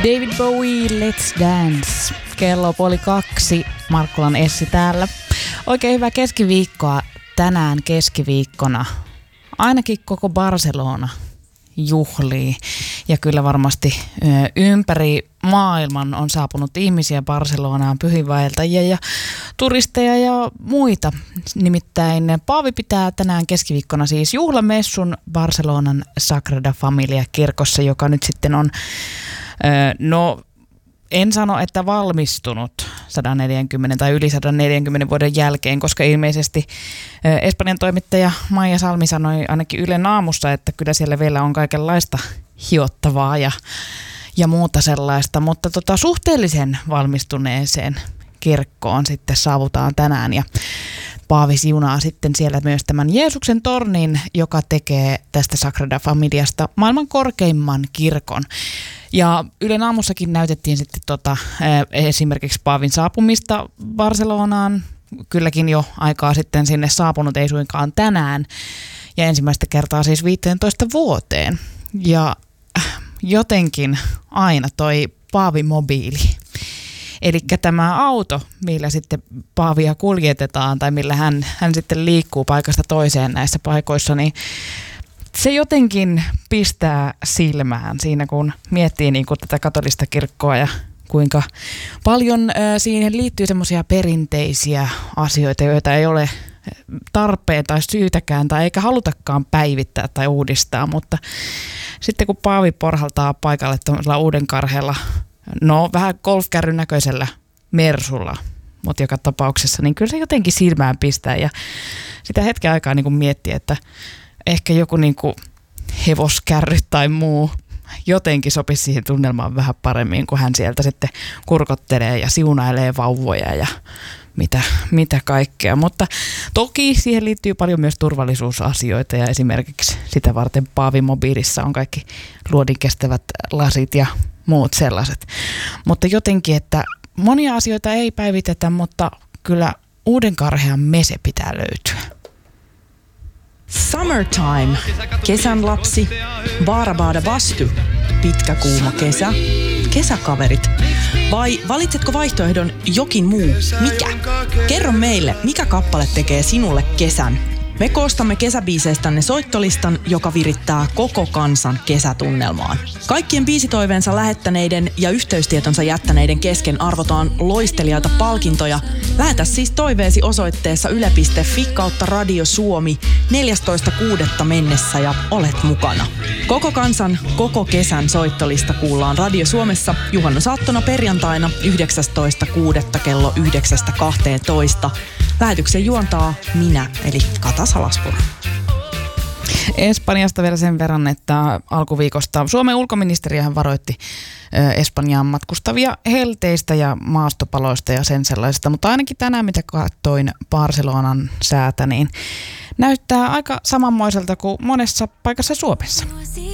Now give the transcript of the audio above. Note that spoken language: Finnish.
David Bowie, Let's Dance. Kello 1:30. Markkulan Essi täällä. Oikein hyvää keskiviikkoa tänään keskiviikkona. Ainakin koko Barcelona juhlii. Ja kyllä varmasti ympäri maailman on saapunut ihmisiä Barcelonaan, pyhinvaeltajia ja turisteja ja muita. Nimittäin Paavi pitää tänään keskiviikkona siis juhlamessun Barcelonan Sagrada Familia kirkossa, joka nyt sitten on, en sano, että valmistunut 140 tai yli 140 vuoden jälkeen, koska ilmeisesti Espanjan toimittaja Maija Salmi sanoi ainakin Ylen aamussa, että kyllä siellä vielä on kaikenlaista hiottavaa ja muuta sellaista, mutta suhteellisen valmistuneeseen kirkkoon sitten saavutaan tänään ja Paavi siunaa sitten siellä myös tämän Jeesuksen tornin, joka tekee tästä Sagrada Familiasta maailman korkeimman kirkon. Ja Ylen aamussakin näytettiin sitten esimerkiksi Paavin saapumista Barcelonaan, kylläkin jo aikaa sitten sinne saapunut, ei suinkaan tänään, ja ensimmäistä kertaa siis 15 vuoteen. Ja jotenkin aina toi Paavimobiili, eli tämä auto, millä sitten Paavia kuljetetaan tai millä hän sitten liikkuu paikasta toiseen näissä paikoissa, niin se jotenkin pistää silmään siinä, kun miettii niin kuin tätä katolista kirkkoa ja kuinka paljon siihen liittyy semmoisia perinteisiä asioita, joita ei ole tarpeen tai syytäkään tai eikä halutakaan päivittää tai uudistaa, mutta sitten kun Paavi porhaltaa paikalle tuollaisella Uudenkarheella, vähän golfkärryn näköisellä Mersulla, mutta joka tapauksessa, niin kyllä se jotenkin silmään pistää ja sitä hetken aikaa niin kuin miettii, että ehkä joku niin kuin hevoskärry tai muu jotenkin sopisi siihen tunnelmaan vähän paremmin, kun hän sieltä sitten kurkottelee ja siunailee vauvoja ja mitä kaikkea. Mutta toki siihen liittyy paljon myös turvallisuusasioita ja esimerkiksi sitä varten Paavimobiilissa on kaikki luodinkestävät lasit ja muut sellaiset. Mutta jotenkin, että monia asioita ei päivitetä, mutta kyllä Uudenkarhean mese pitää löytyä. Summertime, kesän lapsi, baarabaada vastu, pitkä kuuma kesä, kesäkaverit. Vai valitsetko vaihtoehdon jokin muu? Mikä? Kerro meille, mikä kappale tekee sinulle kesän. Me koostamme kesäbiiseistänne soittolistan, joka virittää koko kansan kesätunnelmaan. Kaikkien biisitoiveensa lähettäneiden ja yhteystietonsa jättäneiden kesken arvotaan loistelijaita palkintoja. Lähetä siis toiveesi osoitteessa yle.fi/Radio Suomi 14.6. mennessä ja olet mukana. Koko kansan, koko kesän soittolista kuullaan Radio Suomessa juhannusaattona perjantaina 19.6. kello 9.12. Lähetyksen juontaa minä, eli Kata Salaspuro. Espanjasta vielä sen verran, että alkuviikosta Suomen ulkoministeriöhän varoitti Espanjaan matkustavia helteistä ja maastopaloista ja sen sellaisesta, mutta ainakin tänään, mitä katsoin Barcelonan säätä, niin näyttää aika samanmoiselta kuin monessa paikassa Suomessa.